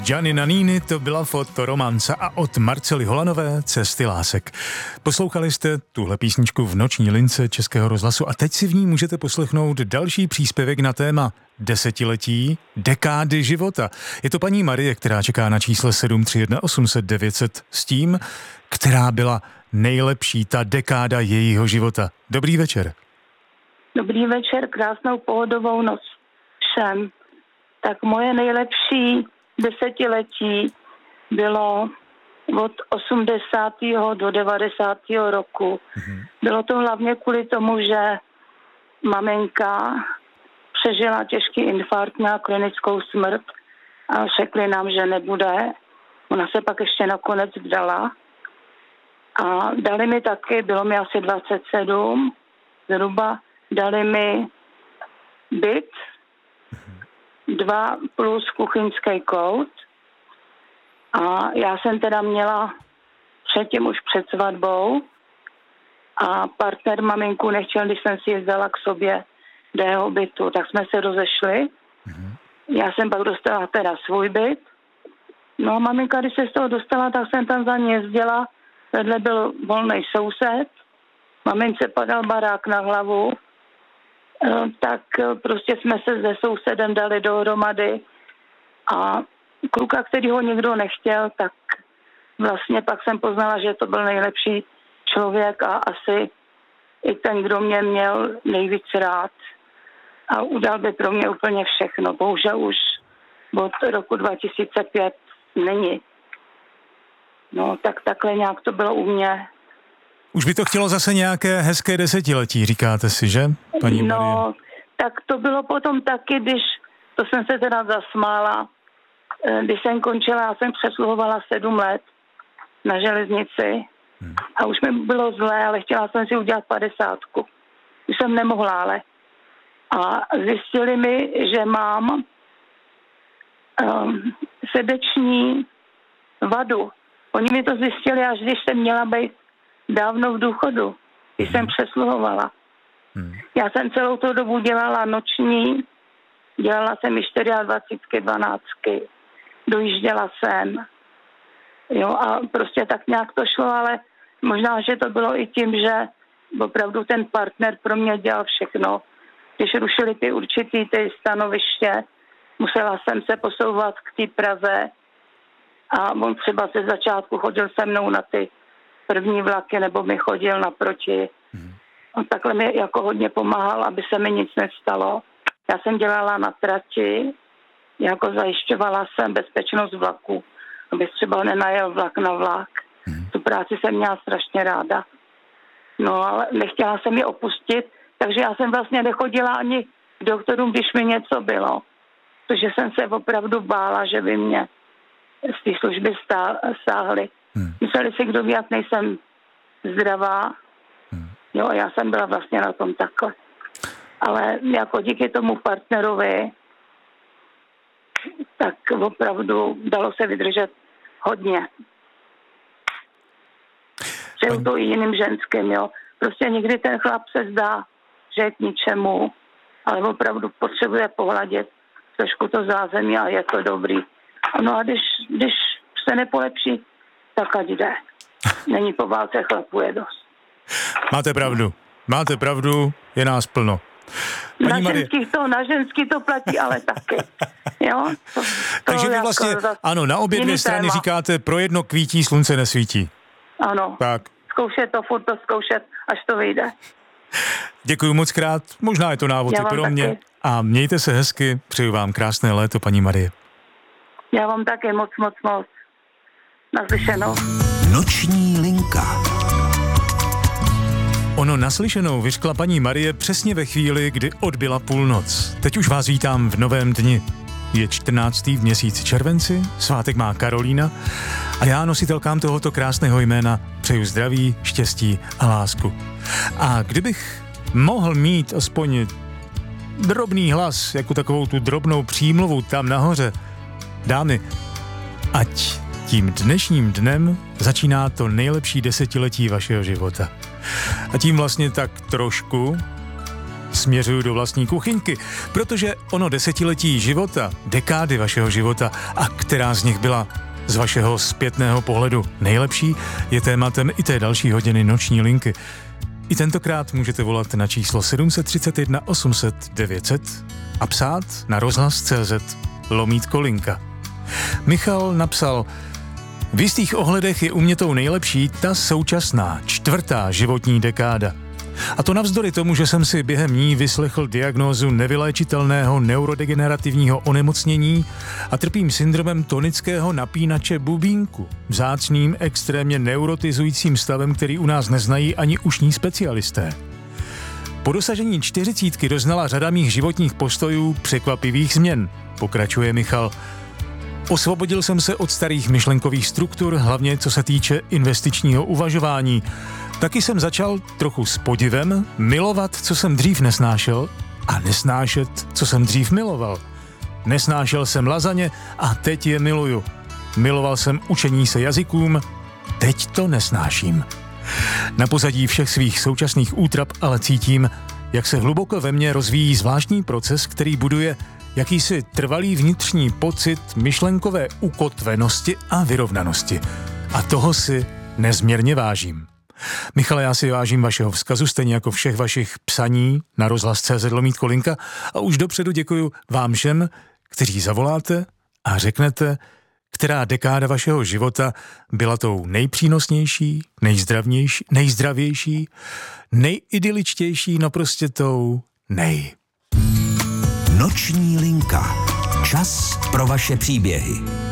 Gianni Nannini, to byla fotoromance a od Marcely Holanové Cesty lásek. Poslouchali jste tuhle písničku v noční lince Českého rozhlasu a teď si v ní můžete poslechnout další příspěvek na téma desetiletí, dekády života. Je to paní Marie, která čeká na čísle 731 800 900 s tím, která byla nejlepší ta dekáda jejího života. Dobrý večer. Dobrý večer, krásnou pohodovou noc všem. Tak moje nejlepší desetiletí bylo od 80. do 90. roku. Bylo to hlavně kvůli tomu, že maminka přežila těžký infarkt, měla klinickou smrt a řekli nám, že nebude. Ona se pak ještě nakonec vdala. A dali mi taky, bylo mi asi 27 zhruba, dali mi byt, 2 plus kuchyňský kout. A já jsem teda měla předtím už před svatbou a partner maminku nechtěl, když jsem si jezdila k sobě do jeho bytu, tak jsme se rozešli. Já jsem pak dostala teda svůj byt. No a maminka, když se z toho dostala, tak jsem tam za ní jezdila. Vedle byl volný soused. Mamince padal barák na hlavu. Tak prostě jsme se se sousedem dali dohromady a kluka, který ho nikdo nechtěl, tak vlastně pak jsem poznala, že to byl nejlepší člověk a asi i ten, kdo mě měl nejvíc rád a udal by pro mě úplně všechno. Bohužel už od roku 2005 není. No tak takhle nějak to bylo u mě. Už by to chtělo zase nějaké hezké desetiletí, říkáte si, že, paní Marie? No, tak to bylo potom taky, když, to jsem se teda zasmála, když jsem končila, já jsem přesluhovala 7 let na železnici a už mi bylo zlé, ale chtěla jsem si udělat 50. Už jsem nemohla, ale. A zjistili mi, že mám srdeční vadu. Oni mi to zjistili, až když jsem měla být dávno v důchodu, když jsem přesluhovala. Já jsem celou tu dobu dělala noční, dělala jsem i 24, 12, dojížděla jsem. Jo, a prostě tak nějak to šlo, ale možná, že to bylo i tím, že opravdu ten partner pro mě dělal všechno. Když rušili ty určitý ty stanoviště, musela jsem se posouvat k té Praze a on třeba ze začátku chodil se mnou na ty první vlaky, nebo mi chodil naproti. A takhle mi jako hodně pomáhal, aby se mi nic nestalo. Já jsem dělala na trati, jako zajišťovala jsem bezpečnost vlaku, aby třeba nenajel vlak na vlak. Tu práci jsem měla strašně ráda. No ale nechtěla jsem ji opustit, takže já jsem vlastně nechodila ani k doktorům, když mi něco bylo. Protože jsem se opravdu bála, že by mě z té služby stáhli. Mysleli si, kdo ví, jak nejsem zdravá. Jo, a já jsem byla vlastně na tom takhle. Ale jako díky tomu partnerovi, tak opravdu dalo se vydržet hodně. Přeju to i jiným ženským, jo. Prostě někdy ten chlap se zdá, že je k ničemu, ale opravdu potřebuje pohladit trošku to zázemí a je to dobrý. No a když se nepolepší, tak ať jde. Není po válce, chlapů je dost. Máte pravdu, je nás plno. Na ženský to platí, ale taky. Jo? Takže vy vlastně, ano, na obě dvě strany říkáte, pro jedno kvítí, slunce nesvítí. Ano, tak. Zkoušet to, furt to zkoušet, až to vyjde. Děkuju moc krát, možná je to návod i pro mě. A mějte se hezky, přeju vám krásné léto, paní Marie. Já vám také moc. Naslyšenou. Noční linka. Ono naslyšenou vyřkla paní Marie přesně ve chvíli, kdy odbyla půlnoc. Teď už vás vítám v novém dni. Je 14. v měsíci červenci, svátek má Karolína a já nositelkám tohoto krásného jména přeju zdraví, štěstí a lásku. A kdybych mohl mít aspoň drobný hlas, jako takovou tu drobnou přímluvu tam nahoře, dámy, ať tím dnešním dnem začíná to nejlepší desetiletí vašeho života. A tím vlastně tak trošku směřuju do vlastní kuchyňky, protože ono desetiletí života, dekády vašeho života a která z nich byla z vašeho zpětného pohledu nejlepší, je tématem i té další hodiny noční linky. I tentokrát můžete volat na číslo 731 800 900 a psát na rozhlas.cz/linka. Michal napsal: v jistých ohledech je u mě tou nejlepší ta současná 4. životní dekáda. A to navzdory tomu, že jsem si během ní vyslechl diagnózu nevyléčitelného neurodegenerativního onemocnění a trpím syndromem tonického napínače bubínku, vzácným extrémně neurotizujícím stavem, který u nás neznají ani ušní specialisté. Po dosažení 40 doznala řada mých životních postojů překvapivých změn, pokračuje Michal. Osvobodil jsem se od starých myšlenkových struktur, hlavně co se týče investičního uvažování. Taky jsem začal trochu s podivem milovat, co jsem dřív nesnášel, a nesnášet, co jsem dřív miloval. Nesnášel jsem lazaně a teď je miluju. Miloval jsem učení se jazykům, teď to nesnáším. Na pozadí všech svých současných útrap ale cítím, jak se hluboko ve mně rozvíjí zvláštní proces, který buduje jakýsi trvalý vnitřní pocit myšlenkové ukotvenosti a vyrovnanosti. A toho si nezměrně vážím. Michale, já si vážím vašeho vzkazu, stejně jako všech vašich psaní na rozhlas.cz/linka a už dopředu děkuju vám všem, kteří zavoláte a řeknete, která dekáda vašeho života byla tou nejpřínosnější, nejzdravější, nejidyličtější, no prostě tou Noční linka. Čas pro vaše příběhy.